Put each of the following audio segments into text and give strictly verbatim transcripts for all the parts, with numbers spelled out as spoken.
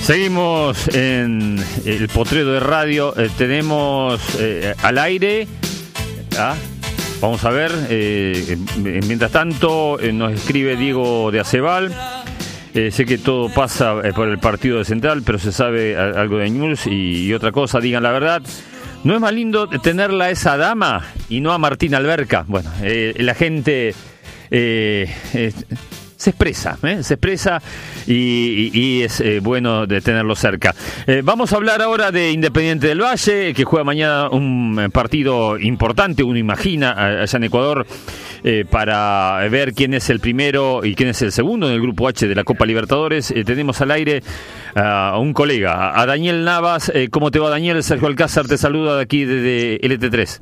Seguimos en el Potrero de Radio. Eh, tenemos eh, al aire. Ah, vamos a ver. Eh, mientras tanto, eh, nos escribe Diego de Acebal. Eh, sé que todo pasa eh, por el partido de Central, pero se sabe a, algo de News y, y otra cosa. Digan la verdad. ¿No es más lindo tenerla a esa dama y no a Martín Alberca? Bueno, eh, la gente eh, eh, se expresa, ¿eh? se expresa y, y, y es eh, bueno de tenerlo cerca. Eh, vamos a hablar ahora de Independiente del Valle, que juega mañana un partido importante, uno imagina, allá en Ecuador, eh, para ver quién es el primero y quién es el segundo en el Grupo H de la Copa Libertadores. Eh, tenemos al aire a un colega, a Daniel Navas. Eh, ¿Cómo te va, Daniel? Sergio Alcázar te saluda de aquí desde L T tres.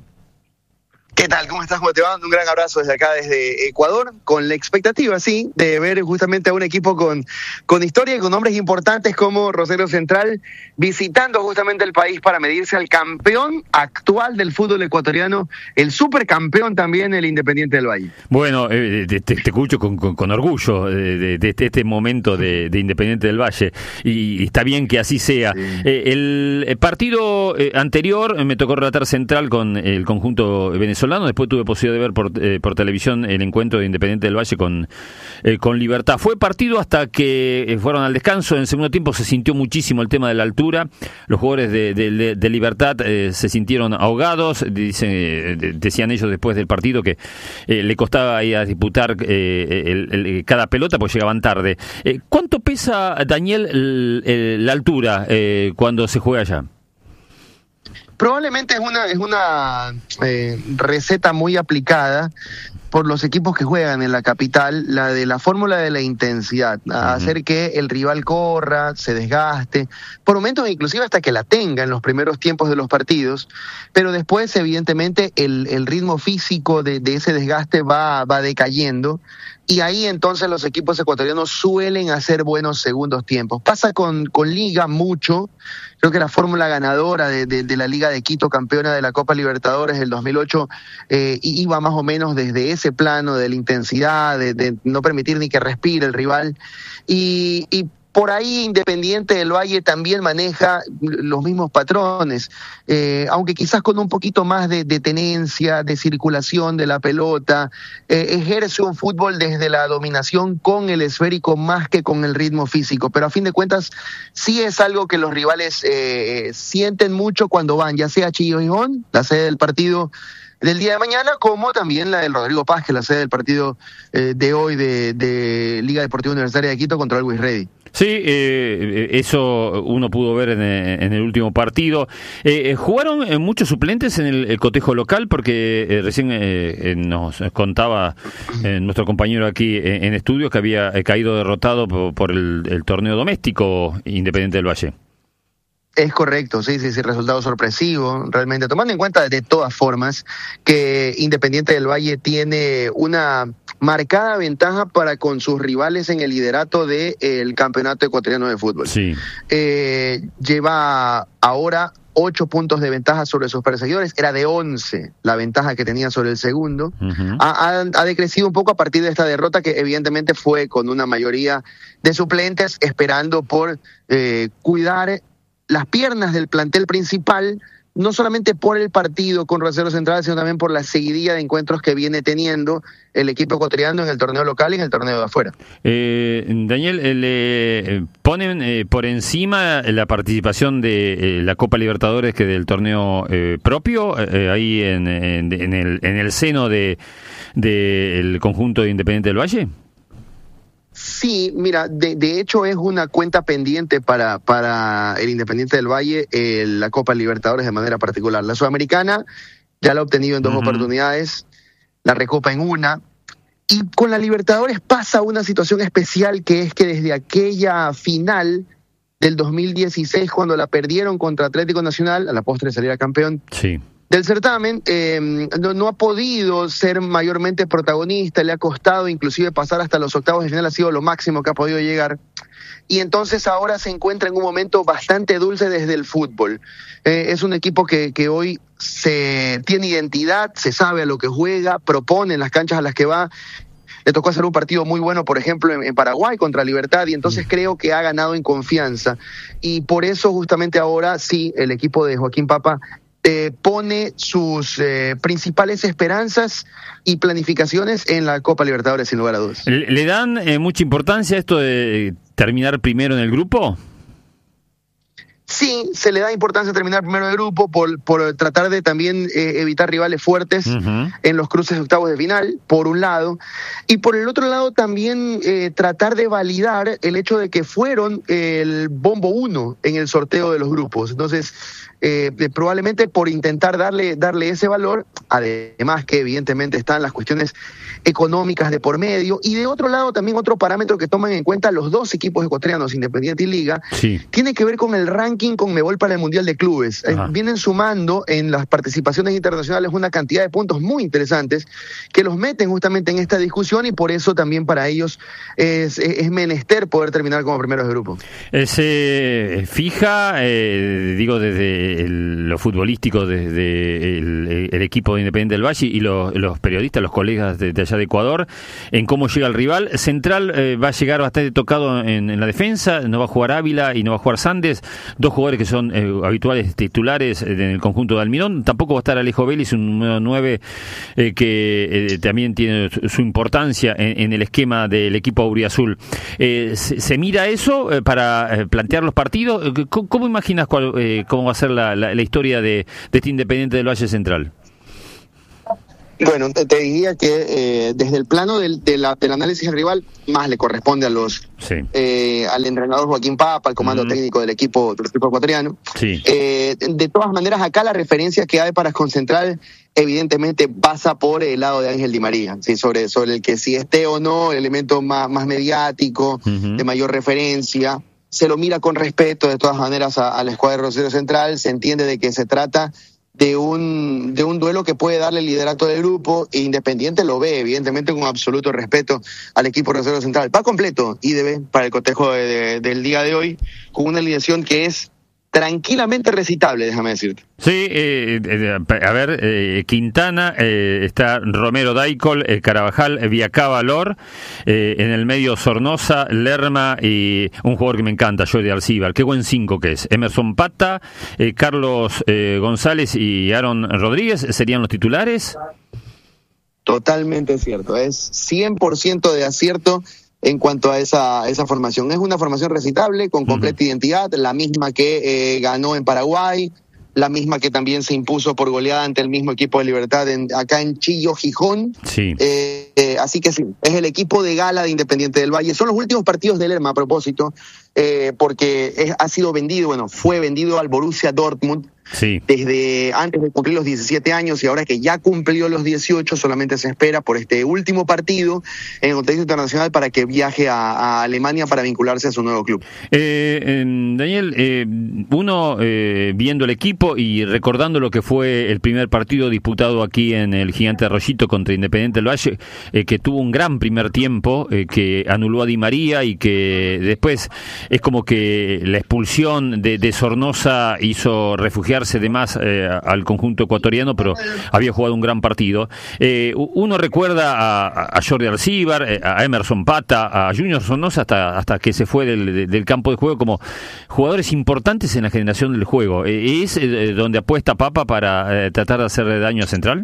¿Qué tal? ¿Cómo estás? ¿Cómo te va? Un gran abrazo desde acá, desde Ecuador, con la expectativa, sí, de ver justamente a un equipo con, con historia y con nombres importantes como Rosario Central, visitando justamente el país para medirse al campeón actual del fútbol ecuatoriano, el supercampeón también, el Independiente del Valle. Bueno, eh, te, te escucho con, con, con orgullo de, de, de este momento de, de Independiente del Valle, y, y está bien que así sea. Sí. Eh, el, el partido eh, anterior eh, me tocó relatar Central con el conjunto venezolano. Después tuve posibilidad de ver por, eh, por televisión el encuentro de Independiente del Valle con, eh, con Libertad. Fue partido hasta que eh, fueron al descanso. En el segundo tiempo se sintió muchísimo el tema de la altura. Los jugadores de, de, de Libertad eh, se sintieron ahogados. Dicen, eh, decían ellos después del partido que eh, le costaba ir a disputar eh, el, el, cada pelota porque llegaban tarde. Eh, ¿Cuánto pesa, Daniel, el, el, la altura eh, cuando se juega allá? Probablemente es una es una eh, receta muy aplicada por los equipos que juegan en la capital, la de la fórmula de la intensidad, uh-huh. hacer que el rival corra, se desgaste, por momentos inclusive hasta que la tenga en los primeros tiempos de los partidos, pero después evidentemente el, el ritmo físico de, de ese desgaste va, va decayendo, y ahí entonces los equipos ecuatorianos suelen hacer buenos segundos tiempos. Pasa con, con Liga mucho. Creo que la fórmula ganadora de, de, de la Liga de Quito, campeona de la Copa Libertadores del dos mil ocho, eh, iba más o menos desde ese plano de la intensidad, de, de no permitir ni que respire el rival. Y, y por ahí Independiente del Valle también maneja los mismos patrones, eh, aunque quizás con un poquito más de, de tenencia, de circulación de la pelota, eh, ejerce un fútbol desde la dominación con el esférico más que con el ritmo físico, pero a fin de cuentas sí es algo que los rivales eh, sienten mucho cuando van, ya sea Chillo Gijón, la sede del partido del día de mañana, como también la del Rodrigo Paz, que es la sede del partido eh, de hoy de, de Liga Deportiva Universitaria de Quito contra el Always Ready. Sí, eh, eso uno pudo ver en, en el último partido. Eh, ¿Jugaron eh, muchos suplentes en el, el cotejo local? Porque eh, recién eh, nos contaba eh, nuestro compañero aquí en, en estudio que había eh, caído derrotado por, por el, el torneo doméstico Independiente del Valle. Es correcto, sí, sí, sí, resultado sorpresivo, realmente, tomando en cuenta de todas formas que Independiente del Valle tiene una marcada ventaja para con sus rivales en el liderato del Campeonato Ecuatoriano de Fútbol. Sí. Eh, lleva ahora ocho puntos de ventaja sobre sus perseguidores, era de once la ventaja que tenía sobre el segundo. Uh-huh. Ha, ha, ha decrecido un poco a partir de esta derrota, que evidentemente fue con una mayoría de suplentes, esperando por eh, cuidar las piernas del plantel principal, no solamente por el partido con Rosario Central, sino también por la seguidilla de encuentros que viene teniendo el equipo ecuatoriano en el torneo local y en el torneo de afuera. Eh, Daniel, eh, le ponen eh, por encima la participación de eh, la Copa Libertadores que del torneo eh, propio, eh, ahí en, en, en, el, en el seno de, de el conjunto de Independiente del Valle. Sí, mira, de, de hecho es una cuenta pendiente para, para el Independiente del Valle, eh, la Copa Libertadores de manera particular. La Sudamericana ya la ha obtenido en dos uh-huh. oportunidades, la Recopa en una, y con la Libertadores pasa una situación especial, que es que desde aquella final del dos mil dieciséis, cuando la perdieron contra Atlético Nacional, a la postre saliera campeón, sí. del certamen, eh, no, no ha podido ser mayormente protagonista, le ha costado inclusive pasar hasta los octavos de final, ha sido lo máximo que ha podido llegar, y entonces ahora se encuentra en un momento bastante dulce desde el fútbol. Eh, es un equipo que, que hoy se tiene identidad, se sabe a lo que juega, propone en las canchas a las que va, le tocó hacer un partido muy bueno, por ejemplo, en, en Paraguay contra Libertad, y entonces creo que ha ganado en confianza. Y por eso justamente ahora sí, el equipo de Joaquín Papa Eh, pone sus eh, principales esperanzas y planificaciones en la Copa Libertadores, sin lugar a dudas. ¿Le, le dan eh, mucha importancia a esto de terminar primero en el grupo? Sí, se le da importancia a terminar primero de grupo por, por tratar de también eh, evitar rivales fuertes uh-huh. en los cruces de octavos de final, por un lado. Y por el otro lado también eh, tratar de validar el hecho de que fueron el bombo uno en el sorteo de los grupos. Entonces, eh, probablemente por intentar darle, darle ese valor, además que evidentemente están las cuestiones económicas de por medio, y de otro lado también otro parámetro que toman en cuenta los dos equipos ecuatorianos, Independiente y Liga, sí. tiene que ver con el ranking Conmebol para el Mundial de Clubes. Eh, vienen sumando en las participaciones internacionales una cantidad de puntos muy interesantes que los meten justamente en esta discusión, y por eso también para ellos es, es, es menester poder terminar como primeros de grupo. Se fija, eh, digo, desde el, lo futbolístico, desde el, el equipo de Independiente del Valle y los, los periodistas, los colegas de, de allá de Ecuador, en cómo llega el rival. Central eh, va a llegar bastante tocado en, en la defensa, no va a jugar Ávila y no va a jugar Sandes, dos jugadores que son eh, habituales titulares en el conjunto de Almirón. Tampoco va a estar Alejo Vélez, un número nueve eh, que eh, también tiene su importancia en, en el esquema del equipo auriazul. Eh, se, ¿Se mira eso eh, para eh, plantear los partidos? ¿Cómo, cómo imaginas cuál, eh, cómo va a ser la, la, la historia de, de este Independiente del Valle Central? Bueno, te, te diría que eh, desde el plano del, de la, del análisis del rival, más le corresponde a los sí. eh, al entrenador Joaquín Papa, al comando mm. técnico del equipo del equipo ecuatoriano. Sí. Eh, de todas maneras, acá la referencia que hay para Concentral evidentemente pasa por el lado de Ángel Di María, ¿sí? sobre, sobre el que si esté o no el elemento más, más mediático, uh-huh. de mayor referencia. Se lo mira con respeto de todas maneras a, a la escuadra de Rosario Central, se entiende de que se trata de un de un duelo que puede darle liderato del grupo, e Independiente lo ve evidentemente con absoluto respeto al equipo Rosario Central. Va completo y debe para el cotejo de, de, del día de hoy, con una alineación que es tranquilamente recitable, déjame decirte. Sí, eh, eh, a ver, eh, Quintana, eh, está Romero Daicol, eh, Carabajal, eh, Viacaba Lor, eh, en el medio Sornosa, Lerma y un jugador que me encanta, Jordi Alcíbar, qué buen cinco que es, Emerson Pata, eh, Carlos eh, González y Aaron Rodríguez, ¿serían los titulares? Totalmente cierto, es cien por ciento de acierto en cuanto a esa esa formación. Es una formación recitable, con completa uh-huh. identidad, la misma que eh, ganó en Paraguay, la misma que también se impuso por goleada ante el mismo equipo de Libertad en, acá en Chillo, Gijón. Sí. Eh, eh, así que sí, es el equipo de gala de Independiente del Valle. Son los últimos partidos del Lerma, a propósito, eh, porque es, ha sido vendido, bueno, fue vendido al Borussia Dortmund. Sí. Desde antes de cumplir los diecisiete años, y ahora que ya cumplió los dieciocho, solamente se espera por este último partido en el contexto internacional para que viaje a, a Alemania para vincularse a su nuevo club. Eh, eh, Daniel, eh, uno eh, viendo el equipo y recordando lo que fue el primer partido disputado aquí en el Gigante Arroyito contra Independiente del Valle, eh, que tuvo un gran primer tiempo, eh, que anuló a Di María y que después es como que la expulsión de, de Sornosa hizo refugiar de más eh, al conjunto ecuatoriano, pero había jugado un gran partido. Eh, uno recuerda a, a Jordi Alcíbar, a Emerson Pata, a Junior Sornosa hasta, hasta que se fue del, del campo de juego como jugadores importantes en la generación del juego. Eh, ¿Es eh, donde apuesta Papa para eh, tratar de hacerle daño a Central?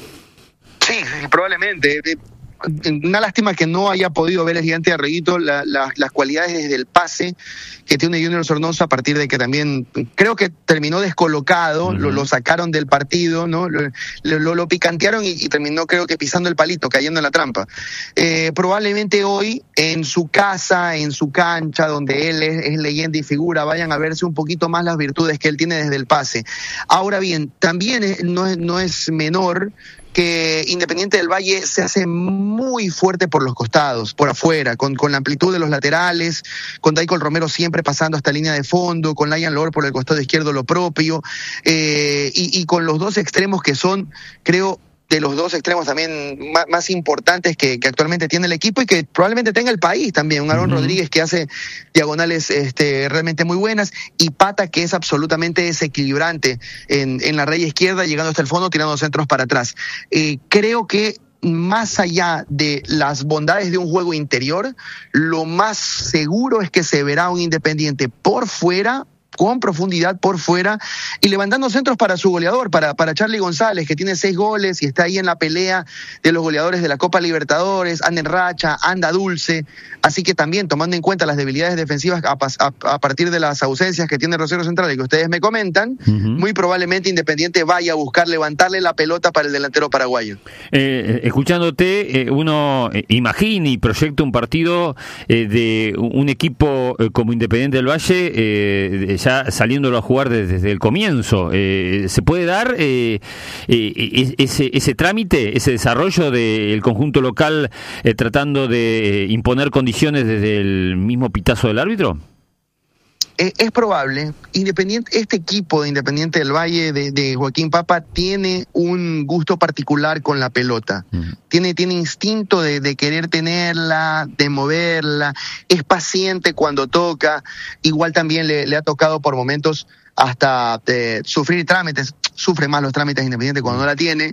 Sí, probablemente. Una lástima que no haya podido ver el Gigante de Arroyito la, la, las cualidades desde el pase que tiene Junior Sornosa, a partir de que también creo que terminó descolocado, uh-huh. lo, lo sacaron del partido, ¿no? Lo, lo, lo picantearon y, y terminó, creo que pisando el palito, cayendo en la trampa. Eh, probablemente hoy en su casa, en su cancha, donde él es, es leyenda y figura, vayan a verse un poquito más las virtudes que él tiene desde el pase. Ahora bien, también es, no, es, no es menor que Independiente del Valle se hace muy fuerte por los costados, por afuera, con, con la amplitud de los laterales, con Daicol Romero siempre pasando hasta línea de fondo, con Lyon Lor por el costado izquierdo lo propio, eh, y, y con los dos extremos que son, creo, de los dos extremos también más, más importantes que, que actualmente tiene el equipo y que probablemente tenga el país también. Un Aaron uh-huh. Rodríguez que hace diagonales este, realmente muy buenas, y Pata que es absolutamente desequilibrante en, en la raya izquierda, llegando hasta el fondo, tirando centros para atrás. Eh, creo que más allá de las bondades de un juego interior, lo más seguro es que se verá un Independiente por fuera, con profundidad por fuera, y levantando centros para su goleador, para, para Charly González, que tiene seis goles y está ahí en la pelea de los goleadores de la Copa Libertadores, anda en racha, anda dulce, así que también tomando en cuenta las debilidades defensivas a, a, a partir de las ausencias que tiene Rosario Central y que ustedes me comentan, uh-huh. muy probablemente Independiente vaya a buscar levantarle la pelota para el delantero paraguayo. Eh, escuchándote, eh, uno imagina y proyecta un partido eh, de un equipo eh, como Independiente del Valle, eh, ya saliéndolo a jugar desde, desde el comienzo. Eh, ¿Se puede dar eh, eh, ese, ese trámite, ese desarrollo del conjunto local eh, tratando de imponer condiciones desde el mismo pitazo del árbitro? Es, es probable. Independiente, este equipo de Independiente del Valle de, de Joaquín Papa tiene un gusto particular con la pelota. Uh-huh. Tiene, tiene instinto de, de querer tenerla, de moverla. Es paciente cuando toca. Igual también le, le ha tocado por momentos hasta de sufrir trámites. Sufre más los trámites Independiente cuando no la tiene.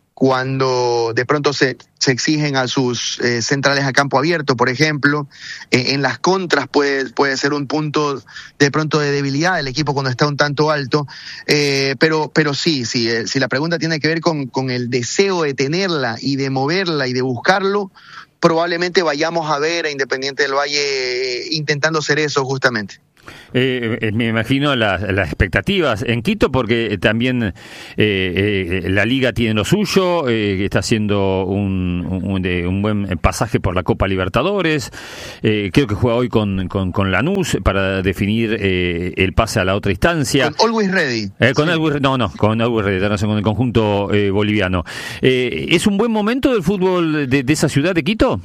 Cuando de pronto se, se exigen a sus eh, centrales a campo abierto, por ejemplo, eh, en las contras puede, puede ser un punto de pronto de debilidad del equipo cuando está un tanto alto, eh, pero, pero sí, sí, eh, si la pregunta tiene que ver con, con el deseo de tenerla y de moverla y de buscarlo, probablemente vayamos a ver a Independiente del Valle eh, intentando hacer eso justamente. Eh, me imagino las, las expectativas en Quito, porque también eh, eh, la Liga tiene lo suyo, eh, está haciendo un, un, un buen pasaje por la Copa Libertadores, eh, creo que juega hoy con, con, con Lanús para definir eh, el pase a la otra instancia. Con Always Ready. Eh, con sí. Always, no, no, con Always Ready, con el conjunto eh, boliviano. Eh, ¿Es un buen momento del fútbol de, de esa ciudad de Quito?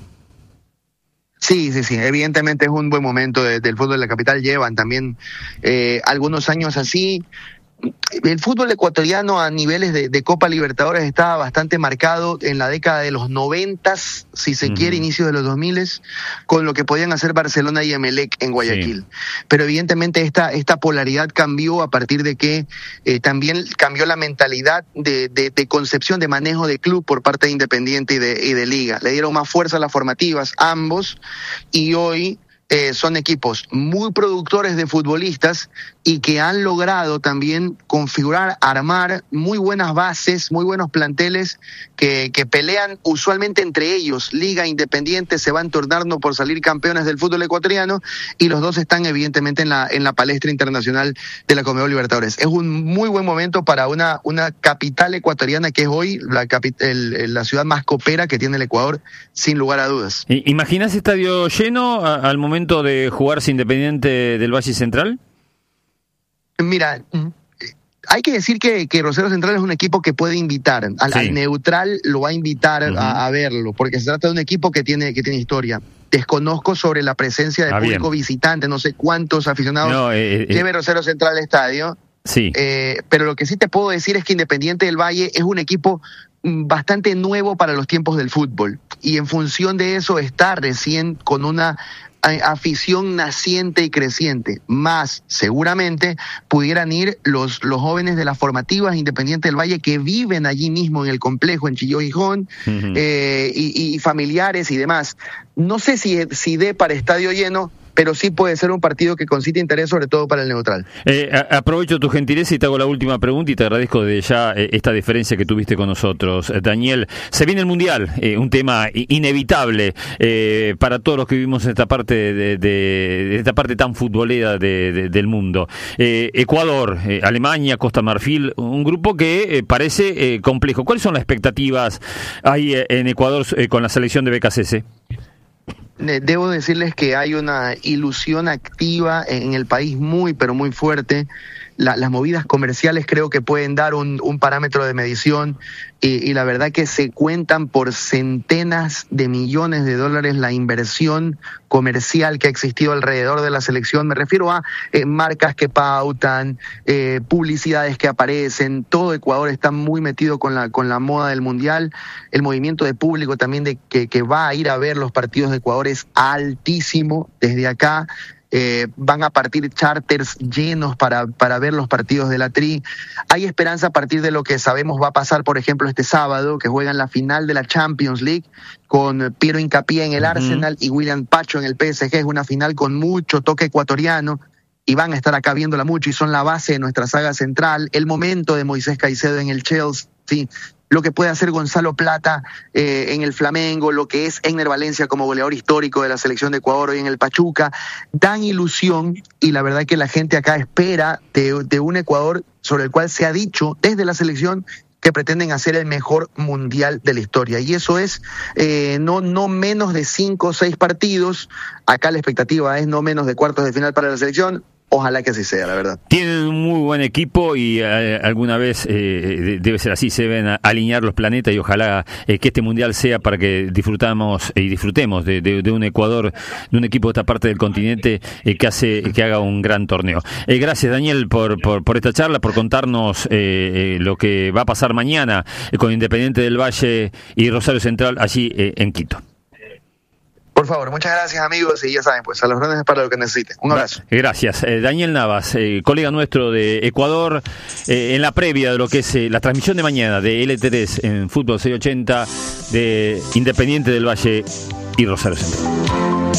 Sí, sí, sí, evidentemente es un buen momento de, del fútbol de la capital. Llevan también eh, algunos años así. El fútbol ecuatoriano a niveles de, de Copa Libertadores estaba bastante marcado en la década de los noventas, si se uh-huh. quiere, inicio de los dos miles, con lo que podían hacer Barcelona y Emelec en Guayaquil. Sí. Pero evidentemente esta, esta polaridad cambió a partir de que eh, también cambió la mentalidad de, de, de concepción de manejo de club por parte de Independiente y de, y de Liga. Le dieron más fuerza a las formativas, ambos, y hoy Eh, son equipos muy productores de futbolistas y que han logrado también configurar, armar muy buenas bases, muy buenos planteles que, que pelean usualmente entre ellos. Liga, Independiente se van turnando por salir campeones del fútbol ecuatoriano y los dos están evidentemente en la, en la palestra internacional de la Conmebol Libertadores. Es un muy buen momento para una, una capital ecuatoriana que es hoy la, capi- el, la ciudad más copera que tiene el Ecuador, sin lugar a dudas. ¿Imaginás estadio lleno a, al momento de jugarse Independiente del Valle Central? Mira, hay que decir que, que Rosario Central es un equipo que puede invitar, al, sí. al neutral lo va a invitar uh-huh. a, a verlo, porque se trata de un equipo que tiene, que tiene historia. Desconozco sobre la presencia de ah, público bien. visitante, no sé cuántos aficionados no, eh, lleve eh, Rosario Central al estadio, sí. eh, pero lo que sí te puedo decir es que Independiente del Valle es un equipo bastante nuevo para los tiempos del fútbol, y en función de eso está recién con una afición naciente y creciente. Más seguramente pudieran ir los, los jóvenes de las formativas Independiente del Valle que viven allí mismo en el complejo en Chilló Gijón, uh-huh. eh, y, y familiares y demás. No sé si, si dé para estadio lleno, pero sí puede ser un partido que concite interés, sobre todo para el neutral. Eh, a, aprovecho tu gentileza y te hago la última pregunta y te agradezco de ya eh, esta diferencia que tuviste con nosotros. Eh, Daniel, se viene el Mundial, eh, un tema inevitable eh, para todos los que vivimos en esta parte de, de, de esta parte tan futbolera de, de, del mundo. Eh, Ecuador, eh, Alemania, Costa Marfil, un grupo que eh, parece eh, complejo. ¿Cuáles son las expectativas ahí eh, en Ecuador eh, con la selección de B K C S? Debo decirles que hay una ilusión activa en el país muy, pero muy fuerte. La, las movidas comerciales creo que pueden dar un, un parámetro de medición y, y la verdad que se cuentan por centenas de millones de dólares la inversión comercial que ha existido alrededor de la selección. Me refiero a eh, marcas que pautan, eh, publicidades que aparecen. Todo Ecuador está muy metido con la, con la moda del Mundial. El movimiento de público también de que, que va a ir a ver los partidos de Ecuador es altísimo desde acá. eh, van a partir charters llenos para, para ver los partidos de la Tri. Hay esperanza a partir de lo que sabemos va a pasar, por ejemplo, este sábado, que juegan la final de la Champions League con Piero Hincapié en el uh-huh. Arsenal y William Pacho en el P S G. Es una final con mucho toque ecuatoriano y van a estar acá viéndola mucho y son la base de nuestra saga central. El momento de Moisés Caicedo en el Chelsea, ¿sí? Lo que puede hacer Gonzalo Plata eh, en el Flamengo, lo que es Egner Valencia como goleador histórico de la selección de Ecuador hoy en el Pachuca, dan ilusión y la verdad que la gente acá espera de, de un Ecuador sobre el cual se ha dicho desde la selección que pretenden hacer el mejor mundial de la historia. Y eso es eh, no, no menos de cinco o seis partidos. Acá la expectativa es no menos de cuartos de final para la selección. Ojalá que así sea, la verdad. Tienen un muy buen equipo y eh, alguna vez eh, debe ser así, se deben alinear los planetas y ojalá eh, que este mundial sea para que disfrutamos y disfrutemos de, de, de un Ecuador, de un equipo de esta parte del continente eh, que hace que haga un gran torneo. Eh, gracias, Daniel, por, por, por esta charla, por contarnos eh, eh, lo que va a pasar mañana eh, con Independiente del Valle y Rosario Central allí eh, en Quito. Por favor, muchas gracias, amigos, y ya saben, pues a los grandes es para lo que necesiten. Un abrazo. Gracias. Eh, Daniel Navas, eh, colega nuestro de Ecuador, eh, en la previa de lo que es eh, la transmisión de mañana de L tres en Fútbol seiscientos ochenta de Independiente del Valle y Rosario Central.